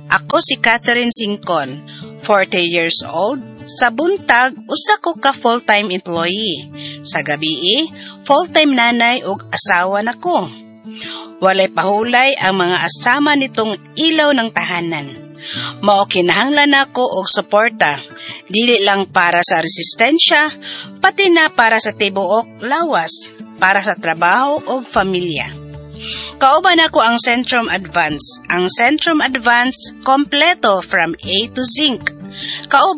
Ako si Catherine Singcon, 40 years old. Sa buntag, usa ko ka full-time employee. Sa gabi, full-time nanay ug asawa nako. Walay pahulay ang mga asama nitong ilaw ng tahanan. Mao kinahanglan nako og suporta, dili lang para sa resistensya, pati na para sa tibuok lawas, para sa trabaho ug pamilya. Kauban ako ang Centrum Advance. Ang Centrum Advance kompleto from A to Zinc. Kauban